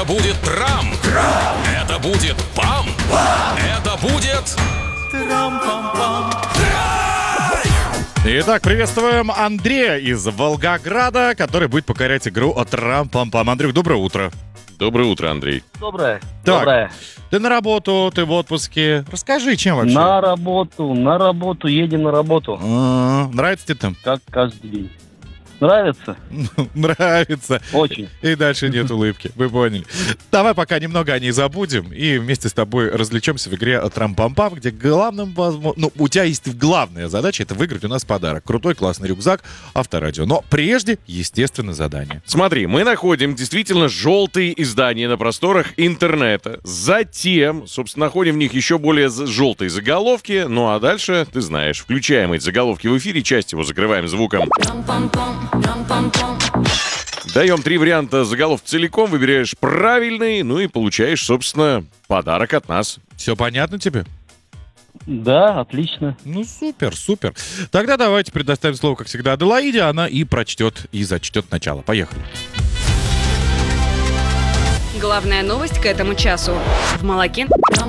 будет Трам. Это будет Пам. Это будет Трам-пам-пам. Итак, приветствуем Андрея из Волгограда, который будет покорять игру от Трам-пам-пам. Андрюх, доброе утро. Доброе утро, Андрей. Доброе. Так, Доброе. Ты на работу, ты в отпуске. Расскажи, чем вообще? На работу, едем на работу. Нравится тебе там? Как каждый день. Нравится? Нравится. Очень. И дальше нет улыбки. Вы поняли. Давай пока немного о ней забудем и вместе с тобой развлечемся в игре Трам-пам-пам, где главным, возможно... у тебя есть главная задача — это выиграть у нас подарок. Крутой, классный рюкзак Авторадио. Но прежде, естественно, задание. Смотри, мы находим действительно желтые издания на просторах интернета. Затем, собственно, находим в них еще более желтые заголовки. Ну а дальше, ты знаешь, включаем эти заголовки в эфире, часть его закрываем звуком. Даем 3 варианта заголовок целиком, выбираешь правильный, ну и получаешь, собственно, подарок от нас. Все понятно тебе? Да, отлично. Ну, супер, супер. Тогда давайте предоставим слово, как всегда, Аделаиде. Она и прочтет, и зачтет начало. Поехали. Главная новость к этому часу. В молоке.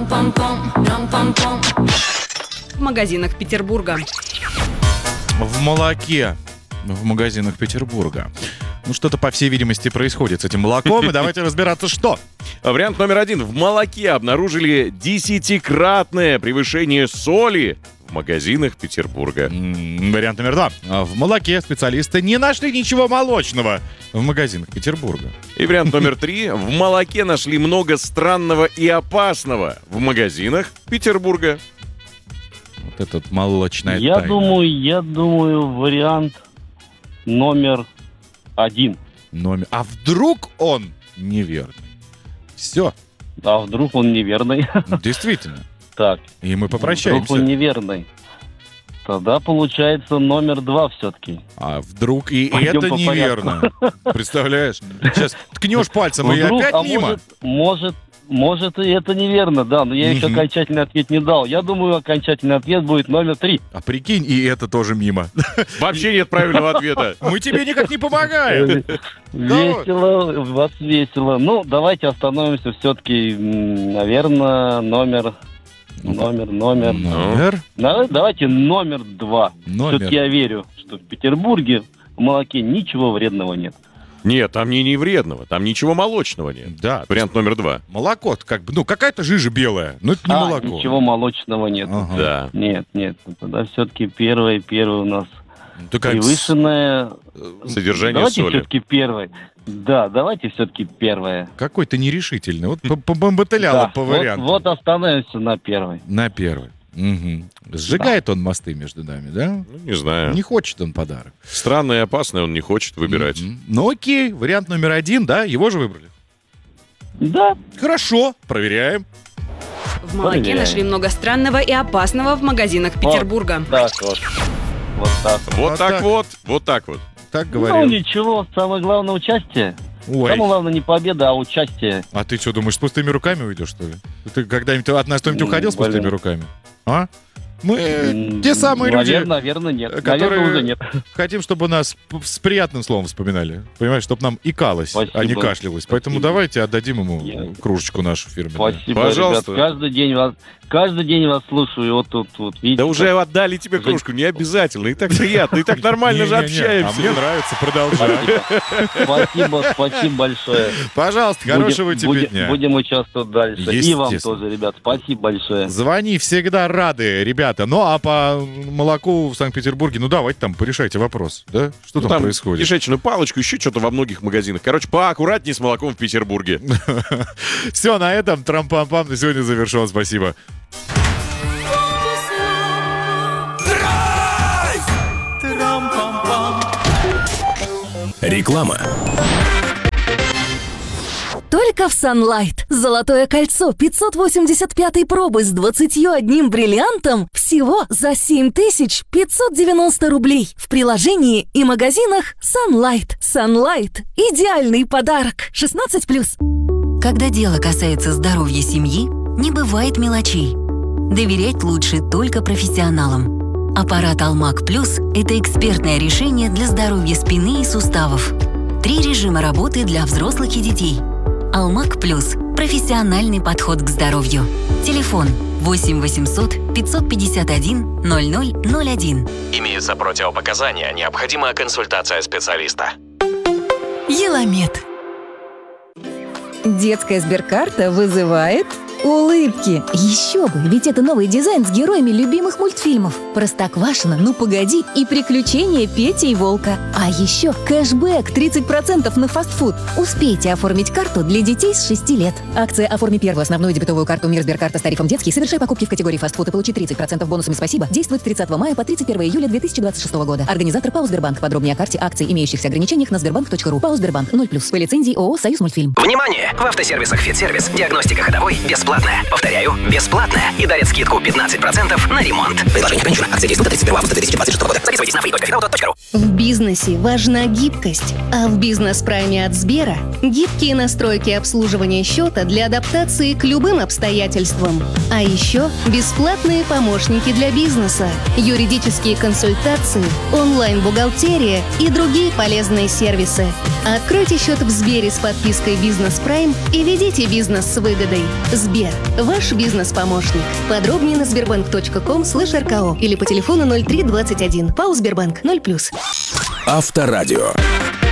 В магазинах Петербурга. В молоке в магазинах Петербурга. Ну, что-то, по всей видимости, происходит с этим молоком. И давайте разбираться, что. Вариант номер 1. В молоке обнаружили 10-кратное превышение соли в магазинах Петербурга. Вариант номер 2. В молоке специалисты не нашли ничего молочного в магазинах Петербурга. И вариант номер 3. В молоке нашли много странного и опасного в магазинах Петербурга. Вот этот молочная Я тайна. думаю, вариант номер 1. А вдруг он неверный? Все, А вдруг он неверный? действительно. Так. И мы Вдруг попрощаемся. он неверный. Тогда получается номер 2 все-таки. А вдруг и Пойдем это по неверно? Представляешь? Сейчас ткнешь пальцем, и Вдруг, опять мимо. Может, и это неверно, да, но я еще окончательный ответ не дал. Я думаю, окончательный ответ будет номер 3. А прикинь, и это тоже мимо. Вообще нет правильного ответа. Мы тебе никак не помогаем. Весело, вас весело. Ну, давайте остановимся все-таки, наверное, номер. Давайте номер 2. Все-таки я верю, что в Петербурге в молоке ничего вредного нет. Нет, там не вредного, там ничего молочного нет. Да. Вариант номер 2. Молоко, как бы, какая-то жижа белая, но это не молоко. Ничего молочного нет. Ага. Да. Нет, тогда все-таки первое у нас Такая превышенное... Содержание Давайте соли. все-таки первое. Да, давайте все-таки первое. Какой ты нерешительный. Вот побомбатыляла по варианту. Вот остановимся на первой. На первый. Угу. Сжигает он мосты между нами, да? Ну, не знаю. Не хочет он подарок. Странное и опасное он не хочет выбирать. Ну окей, вариант номер 1, да, его же выбрали. Да. Хорошо, проверяем. В молоке Проверяем. нашли много странного и опасного в магазинах Петербурга. Так вот. Вот так. Вот так вот. Так Ну говорил. ничего, самое главное участие. Ой, Самое главное не победа, а участие. а ты что, думаешь, с пустыми руками уйдешь, что ли? Ты когда-нибудь от нас кто-нибудь уходил с пустыми Блин. руками? А? Мы те самые люди, Наверное, нет. которые Наверное, уже нет. хотим, чтобы нас с приятным словом вспоминали. Понимаешь, чтобы нам икалось, а не Спасибо. кашлялось. Поэтому давайте отдадим ему Я- кружечку нашу фирменную. Спасибо, Пожалуйста. ребят. Каждый день вас слушаю. Вот тут, видите. Да уже отдали тебе кружку, не обязательно. И так приятно, и так нормально же Не-не-не, общаемся. А мне нравится, продолжай. Спасибо большое. Пожалуйста, хорошего тебе дня. Будем участвовать дальше. И вам Естественно. тоже, ребят. Спасибо большое. Звони, всегда рады, ребята. Ну, а по молоку в Санкт-Петербурге, ну, давайте там порешайте вопрос, да? Что там происходит? кишечную палочку, еще что-то во многих магазинах. Короче, поаккуратнее с молоком в Петербурге. Все, на этом Трам-пам-пам на сегодня завершен. Спасибо. Реклама. Только в Sunlight. Золотое кольцо 585 пробы с 21 бриллиантом всего за 7590 рублей. В приложении и магазинах Sunlight. Sunlight – идеальный подарок. 16+. Когда дело касается здоровья семьи, не бывает мелочей. Доверять лучше только профессионалам. Аппарат Алмаг Плюс – это экспертное решение для здоровья спины и суставов. 3 режима работы для взрослых и детей. Алмак Плюс. Профессиональный подход к здоровью. Телефон 8 800 551 0001. Имеются противопоказания. Необходима консультация специалиста. Еламед. Детская сберкарта вызывает улыбки. Еще бы, ведь это новый дизайн с героями любимых мультфильмов. Простоквашино, Ну погоди и Приключения Пети и Волка. А еще кэшбэк 30% на фастфуд. Успейте оформить карту для детей с 6 лет. Акция «Оформи первую основную дебетовую карту Мир Сберкарта с тарифом детский. Совершай покупки в категории фастфуд и получи 30% бонусами «Спасибо». Действует с 30 мая по 31 июля 2026 года. Организатор ПАО «Сбербанк». Подробнее о карте, акций, имеющихся ограничениях на сбербанк.ру. ПАО «Сбербанк» 0+. По лицензии ООО «Союз Мультфильм». Внимание! В автосервисах «Фитсервис» диагностика ходовой бесплатная. Повторяю, бесплатная. И дарит скидку 15% на ремонт. Предложение ограничено. Акция действует до 31 августа 2026 года. Записывайтесь на free.finauto.ru. В бизнесе важна гибкость, а в бизнес-прайме от Сбера гибкие настройки обслуживания счета для адаптации к любым обстоятельствам. А еще бесплатные помощники для бизнеса, юридические консультации, онлайн-бухгалтерия и другие полезные сервисы. Откройте счет в Сбере с подпиской «Бизнес Прайм» и ведите бизнес с выгодой. Сбер – ваш бизнес-помощник. Подробнее на sberbank.com/rko или по телефону 0321. ПАО «Сбербанк» 0+. Авторадио.